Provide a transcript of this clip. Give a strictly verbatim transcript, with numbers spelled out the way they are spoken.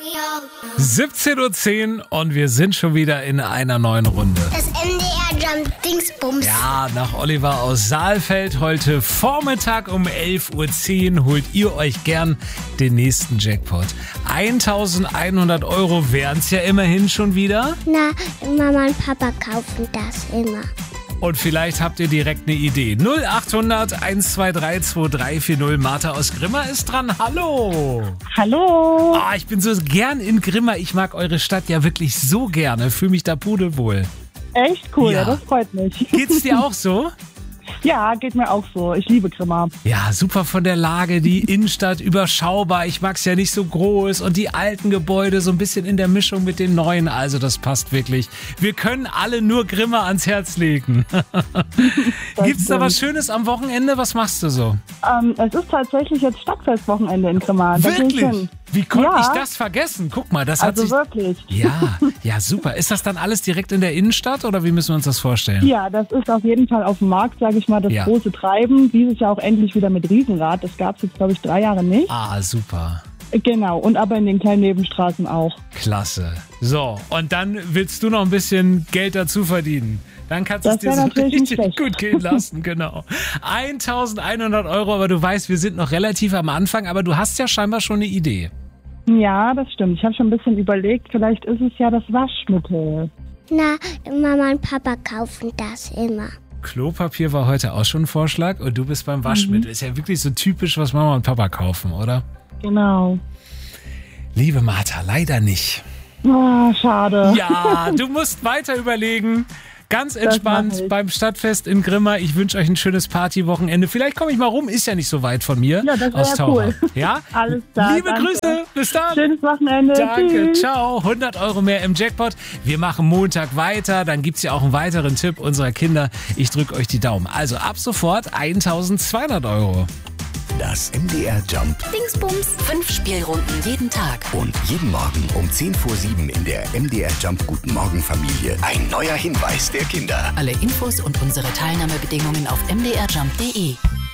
siebzehn Uhr zehn und wir sind schon wieder in einer neuen Runde. Das M D R Jump Dingsbums. Ja, nach Oliver aus Saalfeld heute Vormittag um elf Uhr zehn holt ihr euch gern den nächsten Jackpot. eintausendeinhundert Euro wären es ja immerhin schon wieder. Na, Mama und Papa kaufen das immer. Und vielleicht habt ihr direkt eine Idee. null achthundert eins zwei drei zwei drei vier null. Martha aus Grimma ist dran. Hallo. Hallo. Oh, ich bin so gern in Grimma. Ich mag eure Stadt ja wirklich so gerne. Fühle mich da pudelwohl. Echt cool, Ja. ja. Das freut mich. Geht's dir auch so? Ja, geht mir auch so. Ich liebe Grimma. Ja, super von der Lage, die Innenstadt überschaubar. Ich mag's ja nicht so groß und die alten Gebäude so ein bisschen in der Mischung mit den neuen. Also das passt wirklich. Wir können alle nur Grimma ans Herz legen. Gibt's da was Schönes am Wochenende? Was machst du so? Ähm, es ist tatsächlich jetzt Stadtfestwochenende in Grimma. Da geh ich hin. Wie konnte Ja. ich das vergessen? Guck mal, das hat Also sich... wirklich. Ja, ja, super. Ist das dann alles direkt in der Innenstadt oder wie müssen wir uns das vorstellen? Ja, das ist auf jeden Fall auf dem Markt, sage ich mal, das Ja. große Treiben. Dieses Jahr auch endlich wieder mit Riesenrad. Das gab es jetzt, glaube ich, drei Jahre nicht. Ah, super. Genau, und aber in den kleinen Nebenstraßen auch. Klasse. So, und dann willst du noch ein bisschen Geld dazu verdienen. Dann kannst du es Das dir wär so natürlich nicht richtig schlecht. gut gehen lassen, genau. eintausendeinhundert Euro, aber du weißt, wir sind noch relativ am Anfang, aber du hast ja scheinbar schon eine Idee. Ja, das stimmt. Ich habe schon ein bisschen überlegt, vielleicht ist es ja das Waschmittel. Na, Mama und Papa kaufen das immer. Klopapier war heute auch schon ein Vorschlag und du bist beim Waschmittel. Ist ja wirklich so typisch, was Mama und Papa kaufen, oder? Genau. Liebe Martha, leider nicht. Ah, schade. Ja, du musst weiter überlegen. Ganz mach entspannt ich. beim Stadtfest in Grimma. Ich wünsche euch ein schönes Partywochenende. Vielleicht komme ich mal rum, ist ja nicht so weit von mir. Ja, das wär aus ja Taucher. cool. Ja? Alles klar, Liebe danke. Grüße, bis dann. Schönes Wochenende. Danke, Tschüss. ciao. hundert Euro mehr im Jackpot. Wir machen Montag weiter. Dann gibt es ja auch einen weiteren Tipp unserer Kinder. Ich drücke euch die Daumen. Also ab sofort eintausendzweihundert Euro. Das M D R Jump Dingsbums. Fünf Spielrunden jeden Tag. und jeden Morgen um zehn vor sieben in der M D R Jump Guten Morgen Familie. Ein neuer Hinweis der Kinder. Alle Infos und unsere Teilnahmebedingungen auf m d r jump punkt d e.